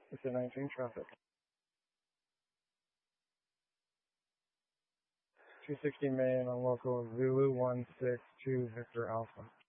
It's a 19 traffic. 260 Main on local Zulu 162 Victor Alpha.